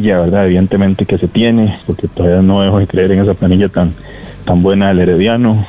planilla, ¿verdad? Evidentemente que se tiene, porque todavía no dejo de creer en esa planilla tan buena del Herediano,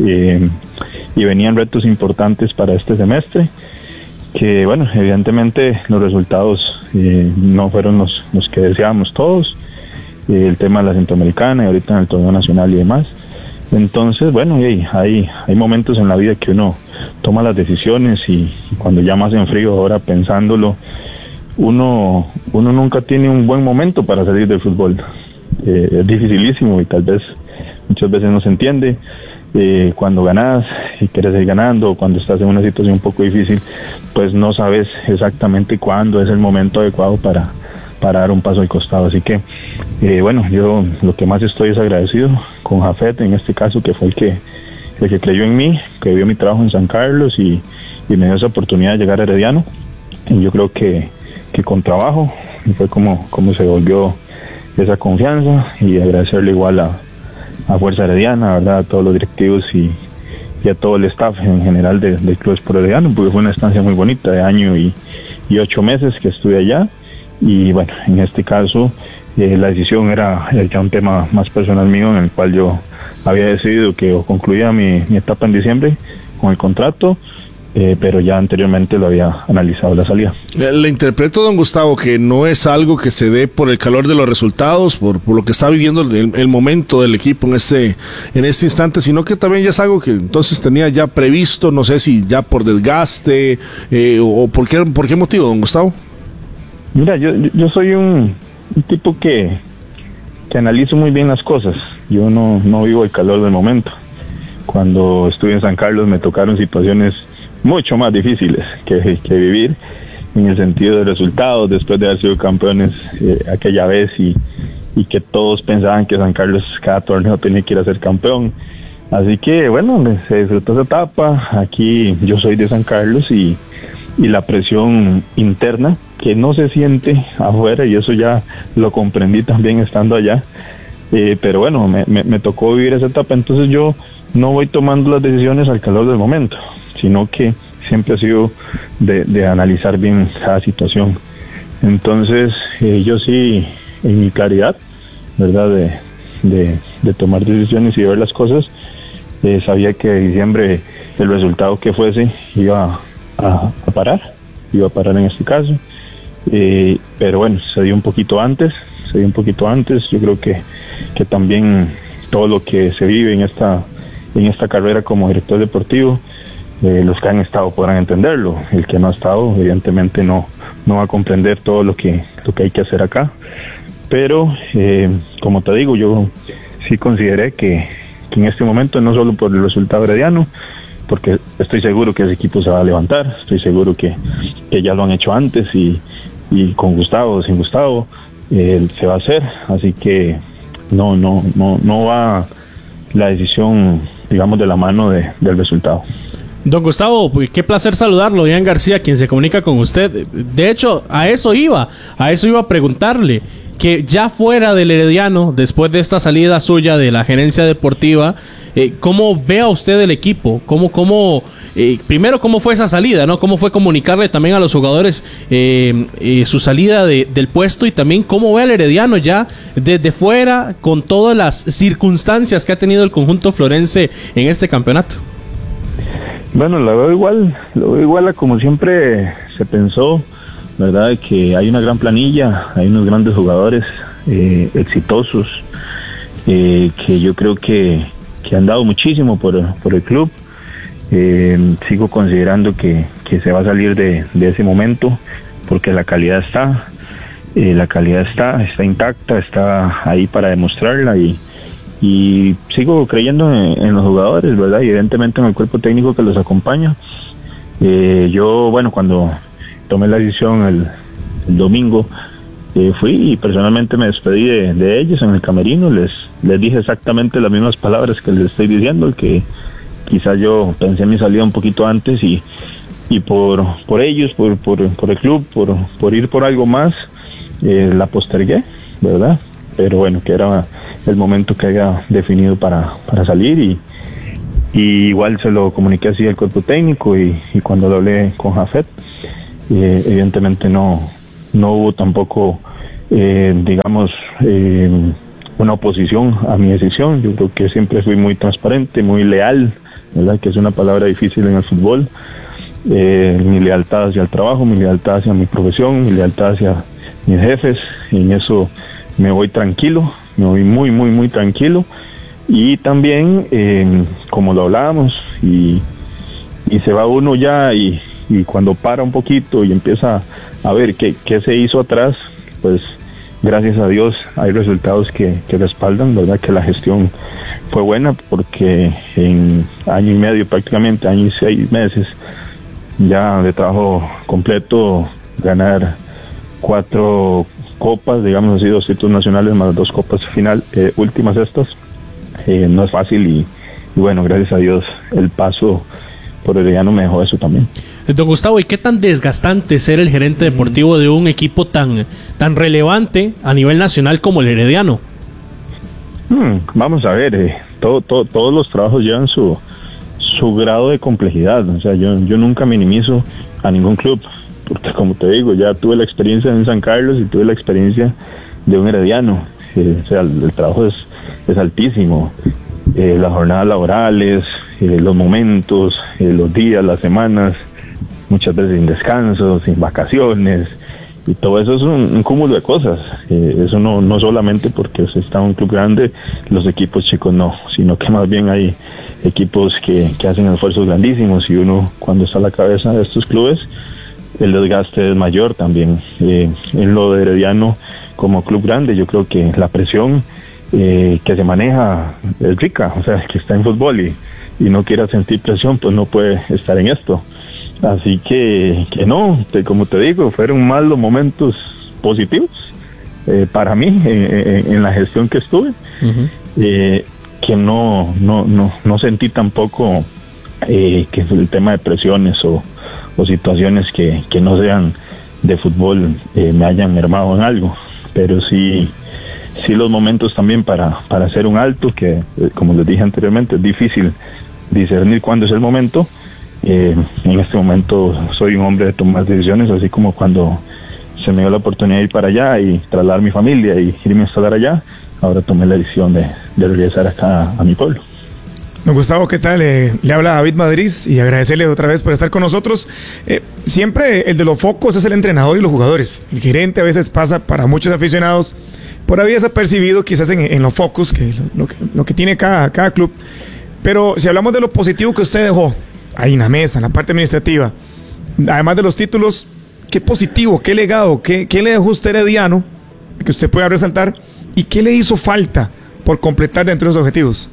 y venían retos importantes para este semestre, que bueno, evidentemente los resultados no fueron los que deseábamos todos, el tema de la Centroamericana y ahorita en el torneo nacional y demás. Entonces, bueno, hay momentos en la vida que uno toma las decisiones y cuando ya más en frío, ahora pensándolo, uno nunca tiene un buen momento para salir del fútbol. Es dificilísimo y tal vez muchas veces no se entiende. Cuando ganas y quieres seguir ganando, o cuando estás en una situación un poco difícil, pues no sabes exactamente cuándo es el momento adecuado para dar un paso al costado. Así que bueno, yo lo que más estoy es agradecido con Jafet, en este caso, que fue el que creyó en mí, que vio mi trabajo en San Carlos y me dio esa oportunidad de llegar a Herediano. Y yo creo que con trabajo fue como se volvió esa confianza, y agradecerle igual a Fuerza Herediana, ¿verdad?, a todos los directivos y a todo el staff en general del Club Sport Herediano, porque fue una estancia muy bonita de año y 8 meses que estuve allá. Y bueno, en este caso la decisión era ya un tema más personal mío, en el cual yo había decidido que concluía mi etapa en diciembre con el contrato, pero ya anteriormente lo había analizado la salida. Le interpreto, don Gustavo, que no es algo que se dé por el calor de los resultados, por lo que está viviendo el momento del equipo en este instante, sino que también ya es algo que entonces tenía ya previsto, no sé si ya por desgaste o por qué motivo, don Gustavo. Mira, yo soy un tipo que analizo muy bien las cosas. Yo no vivo el calor del momento. Cuando estuve en San Carlos me tocaron situaciones mucho más difíciles que vivir, en el sentido de resultados, después de haber sido campeones aquella vez y que todos pensaban que San Carlos cada torneo tenía que ir a ser campeón. Así que bueno, se disfrutó esa etapa. Aquí yo soy de San Carlos y la presión interna que no se siente afuera, y eso ya lo comprendí también estando allá, pero bueno, me tocó vivir esa etapa. Entonces yo no voy tomando las decisiones al calor del momento, sino que siempre ha sido de analizar bien cada situación. Entonces yo sí, en mi claridad, ¿verdad?, de tomar decisiones y de ver las cosas, sabía que en diciembre el resultado que fuese iba a parar en este caso, pero bueno, se dio un poquito antes. Yo creo que también todo lo que se vive en esta carrera como director deportivo, los que han estado podrán entenderlo. El que no ha estado, evidentemente no va a comprender todo lo que hay que hacer acá, pero como te digo, yo sí consideré que en este momento, no solo por el resultado herediano, porque estoy seguro que ese equipo se va a levantar, estoy seguro que ya lo han hecho antes y con Gustavo o sin Gustavo se va a hacer. Así que no va la decisión, digamos, de la mano del resultado. Don Gustavo, qué placer saludarlo. Ian García, quien se comunica con usted. De hecho, a eso iba a preguntarle, que ya fuera del Herediano, después de esta salida suya de la gerencia deportiva, ¿cómo ve a usted el equipo? Primero, ¿cómo fue esa salida, ¿no? ¿Cómo fue comunicarle también a los jugadores su salida del puesto? Y también, ¿cómo ve al Herediano ya desde fuera, con todas las circunstancias que ha tenido el conjunto florense en este campeonato? Bueno, lo veo igual a como siempre se pensó, ¿verdad? Que hay una gran planilla, hay unos grandes jugadores exitosos, que yo creo que han dado muchísimo por el club. Sigo considerando que se va a salir de ese momento, porque la calidad está intacta, está ahí para demostrarla, y sigo creyendo en los jugadores, ¿verdad? Y evidentemente en el cuerpo técnico que los acompaña. Yo, bueno, cuando tomé la decisión el domingo, fui y personalmente me despedí de ellos en el camerino. Les dije exactamente las mismas palabras que les estoy diciendo, que quizás yo pensé mi salida un poquito antes y por ellos, por el club, por ir por algo más, la postergué, ¿verdad? Pero bueno, que era el momento que había definido para salir, y igual se lo comuniqué así al cuerpo técnico, y cuando lo hablé con Jafet, evidentemente no hubo tampoco digamos, una oposición a mi decisión. Yo creo que siempre fui muy transparente, muy leal, ¿verdad? Que es una palabra difícil en el fútbol. Mi lealtad hacia el trabajo, mi lealtad hacia mi profesión, mi lealtad hacia mis jefes. En eso me voy tranquilo, me voy muy, muy, muy tranquilo. Y también, como lo hablábamos, y se va uno ya, y cuando para un poquito y empieza a ver qué se hizo atrás, pues gracias a Dios hay resultados que respaldan, ¿verdad? Que la gestión fue buena, porque en año y medio, prácticamente año y 6 meses ya de trabajo completo, ganar 4 copas, digamos así, 2 títulos nacionales más 2 copas últimas estas, no es fácil, y bueno, gracias a Dios el paso por Herediano me dejó eso también. Don Gustavo, ¿y qué tan desgastante ser el gerente deportivo de un equipo tan relevante a nivel nacional como el Herediano? Vamos a ver, todos los trabajos llevan su grado de complejidad. O sea, yo nunca minimizo a ningún club, porque como te digo, ya tuve la experiencia en San Carlos y tuve la experiencia de un Herediano. O sea, el trabajo es altísimo. Las jornadas laborales, los momentos, los días, las semanas, muchas veces sin descanso, sin vacaciones, y todo eso es un cúmulo de cosas. Eso no solamente porque se está en un club grande, los equipos chicos no, sino que más bien hay equipos que hacen esfuerzos grandísimos, y uno cuando está a la cabeza de estos clubes, el desgaste es mayor también. En lo de Herediano como club grande, yo creo que la presión que se maneja es rica. O sea, que está en fútbol y no quiera sentir presión, pues no puede estar en esto. Así que no, como te digo, fueron más los momentos positivos para mí en la gestión que estuve, que no sentí tampoco que el tema de presiones o situaciones que no sean de fútbol me hayan mermado en algo, pero sí los momentos también para hacer un alto, que como les dije anteriormente, es difícil discernir cuándo es el momento. En este momento soy un hombre de tomar decisiones, así como cuando se me dio la oportunidad de ir para allá y trasladar mi familia y irme a instalar allá, ahora tomé la decisión de regresar acá a mi pueblo. Don Gustavo, ¿qué tal? Le habla David Madrid, y agradecerle otra vez por estar con nosotros. Siempre el de los focos es el entrenador y los jugadores. El gerente a veces pasa, para muchos aficionados, por ahí desapercibido quizás en los focos, que lo que tiene cada club. Pero si hablamos de lo positivo que usted dejó ahí en la mesa, en la parte administrativa, además de los títulos, ¿qué positivo, qué legado, qué le dejó usted Herediano que usted pueda resaltar, y qué le hizo falta por completar dentro de los objetivos?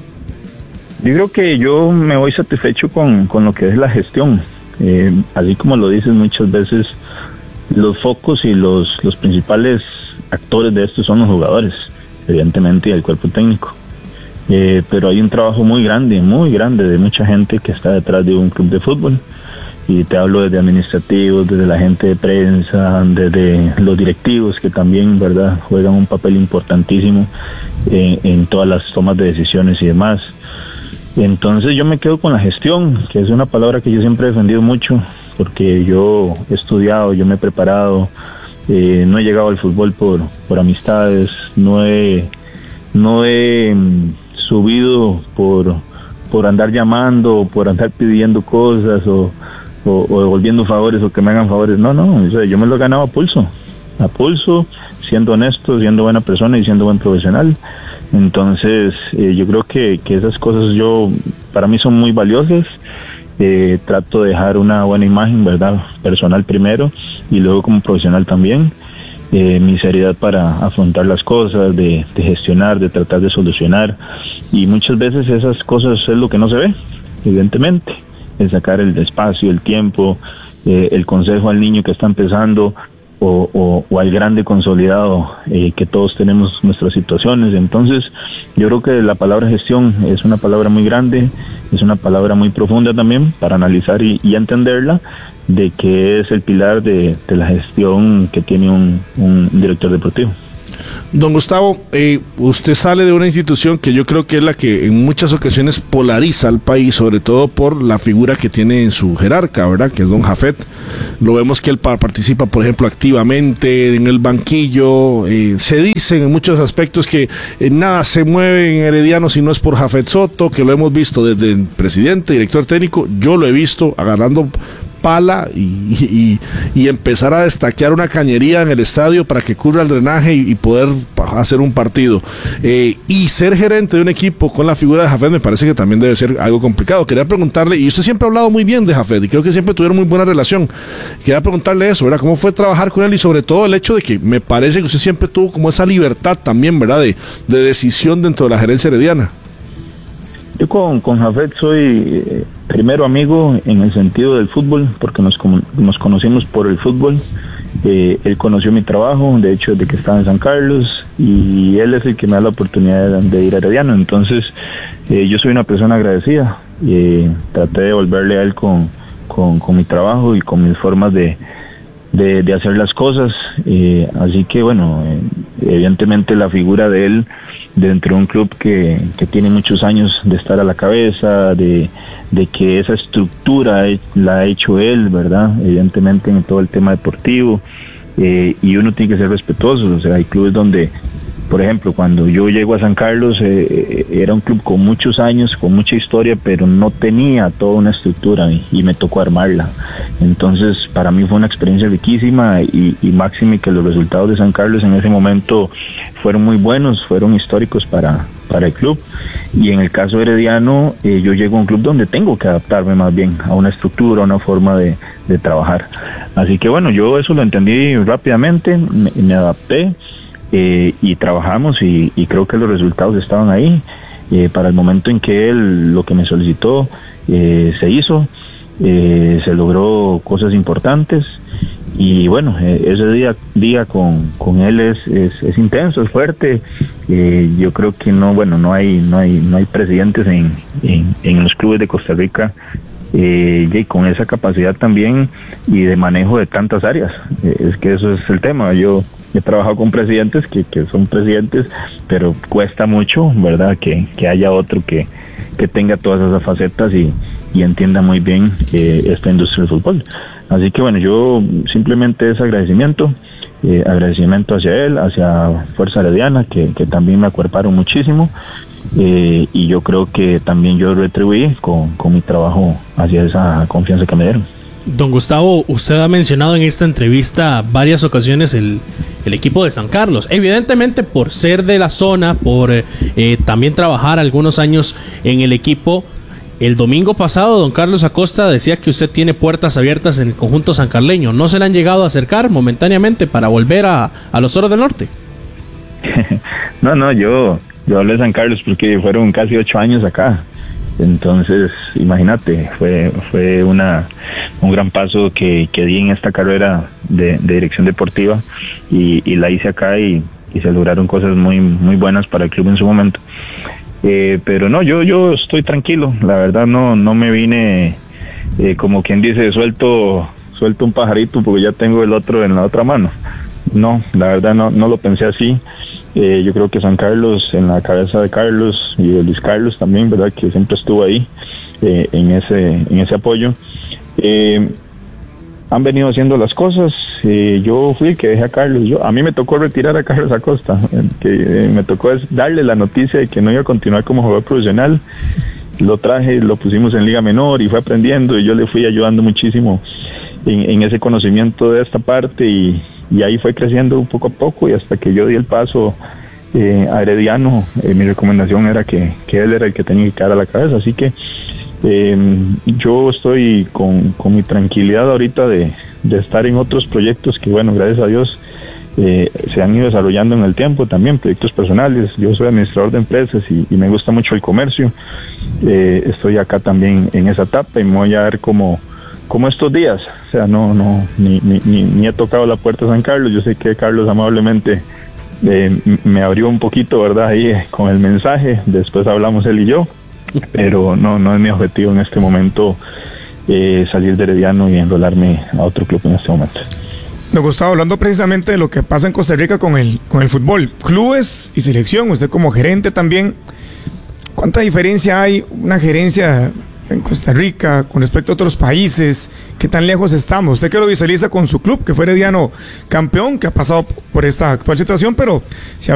Yo creo que yo me voy satisfecho con lo que es la gestión. Así como lo dices muchas veces, los focos y los principales actores de esto son los jugadores, evidentemente, y el cuerpo técnico. Pero hay un trabajo muy grande de mucha gente que está detrás de un club de fútbol, y te hablo desde administrativos, desde la gente de prensa, desde los directivos, que también, verdad, juegan un papel importantísimo en todas las tomas de decisiones y demás. Entonces yo me quedo con la gestión, que es una palabra que yo siempre he defendido mucho, porque yo he estudiado, yo me he preparado, no he llegado al fútbol por amistades, no he subido por andar llamando, por andar pidiendo cosas o devolviendo favores o que me hagan favores. No, o sea, yo me lo he ganado a pulso, siendo honesto, siendo buena persona y siendo buen profesional. Entonces yo creo que esas cosas para mí son muy valiosas. Trato de dejar una buena imagen, verdad, personal primero y luego como profesional también. Mi seriedad para afrontar las cosas, de gestionar, de tratar de solucionar, y muchas veces esas cosas es lo que no se ve, evidentemente, el sacar el espacio, el tiempo, el consejo al niño que está empezando o al grande consolidado, que todos tenemos nuestras situaciones. Entonces yo creo que la palabra gestión es una palabra muy grande, es una palabra muy profunda también para analizar y entenderla, de que es el pilar de la gestión que tiene un director deportivo. Don Gustavo, usted sale de una institución que yo creo que es la que en muchas ocasiones polariza al país, sobre todo por la figura que tiene en su jerarca, ¿verdad? Que es don Jafet. Lo vemos que él participa, por ejemplo, activamente en el banquillo. Se dice en muchos aspectos que nada se mueve en Herediano si no es por Jafet Soto, que lo hemos visto desde el presidente, director técnico. Yo lo he visto agarrando pala y empezar a destaquear una cañería en el estadio para que cubra el drenaje y poder hacer un partido. Y ser gerente de un equipo con la figura de Jafet me parece que también debe ser algo complicado. Quería preguntarle, y usted siempre ha hablado muy bien de Jafet y creo que siempre tuvieron muy buena relación. Quería preguntarle eso, ¿verdad? ¿Cómo fue trabajar con él? Y sobre todo el hecho de que me parece que usted siempre tuvo como esa libertad también, ¿verdad? De decisión dentro de la gerencia herediana. Yo con Jafet soy primero amigo en el sentido del fútbol, porque nos conocimos por el fútbol. Él conoció mi trabajo, de hecho, desde que estaba en San Carlos, y él es el que me da la oportunidad de ir a Herediano. Entonces, yo soy una persona agradecida. Traté de devolverle a él con mi trabajo y con mis formas de hacer las cosas. Así que, bueno, evidentemente la figura de él dentro de un club que tiene muchos años de estar a la cabeza, de que esa estructura la ha hecho él, ¿verdad? Evidentemente en todo el tema deportivo, y uno tiene que ser respetuoso. O sea, hay clubes donde, por ejemplo, cuando yo llego a San Carlos, era un club con muchos años, con mucha historia, pero no tenía toda una estructura y me tocó armarla. Entonces, para mí fue una experiencia riquísima y máxime que los resultados de San Carlos en ese momento fueron muy buenos, fueron históricos para el club. Y en el caso de Herediano, yo llego a un club donde tengo que adaptarme más bien a una estructura, a una forma de trabajar. Así que bueno, yo eso lo entendí rápidamente, me adapté. Y trabajamos y creo que los resultados estaban ahí. Para el momento en que él lo que me solicitó se hizo, se logró cosas importantes, y bueno, ese día con él es intenso, es fuerte. Yo creo que no hay presidentes en los clubes de Costa Rica y con esa capacidad también y de manejo de tantas áreas. Es que eso es el tema. Yo he trabajado con presidentes que son presidentes, pero cuesta mucho, ¿verdad? Que haya otro que tenga todas esas facetas y entienda muy bien esta industria del fútbol. Así que bueno, yo simplemente es agradecimiento hacia él, hacia Fuerza Herediana, que también me acuerparon muchísimo, y yo creo que también yo retribuí con mi trabajo hacia esa confianza que me dieron. Don Gustavo, usted ha mencionado en esta entrevista varias ocasiones el equipo de San Carlos. Evidentemente por ser de la zona, por también trabajar algunos años en el equipo. El domingo pasado, don Carlos Acosta decía que usted tiene puertas abiertas en el conjunto sancarleño. ¿No se le han llegado a acercar momentáneamente para volver a los Toros del Norte? No, yo hablé de San Carlos porque fueron casi 8 años acá. Entonces, imagínate, fue un gran paso que di en esta carrera de dirección deportiva, y la hice acá y se lograron cosas muy muy buenas para el club en su momento. Pero no, yo estoy tranquilo, la verdad no me vine como quien dice suelto un pajarito porque ya tengo el otro en la otra mano. No, la verdad no lo pensé así. Yo creo que San Carlos, en la cabeza de Carlos y de Luis Carlos también, ¿verdad? Que siempre estuvo ahí en ese apoyo. Han venido haciendo las cosas. Yo fui el que dejé a Carlos. A mí me tocó retirar a Carlos Acosta, que me tocó darle la noticia de que no iba a continuar como jugador profesional. Lo traje, lo pusimos en Liga Menor y fue aprendiendo, y yo le fui ayudando muchísimo en ese conocimiento de esta parte, y ahí fue creciendo poco a poco, y hasta que yo di el paso a Herediano, mi recomendación era que él era el que tenía que quedar a la cabeza. Así que yo estoy con mi tranquilidad ahorita de estar en otros proyectos que, bueno, gracias a Dios se han ido desarrollando en el tiempo, también proyectos personales. Yo soy administrador de empresas y me gusta mucho el comercio. Estoy acá también en esa etapa y me voy a ver como estos días. O sea, ni he tocado la puerta de San Carlos. Yo sé que Carlos amablemente me abrió un poquito, ¿verdad? Ahí con el mensaje. Después hablamos él y yo, pero no es mi objetivo en este momento salir de Herediano y enrolarme a otro club en este momento. Don Gustavo, hablando precisamente de lo que pasa en Costa Rica con el fútbol, clubes y selección, usted como gerente también, ¿cuánta diferencia hay una gerencia en Costa Rica con respecto a otros países? ¿Qué tan lejos estamos? Usted que lo visualiza con su club, que fue Herediano campeón, que ha pasado por esta actual situación, pero si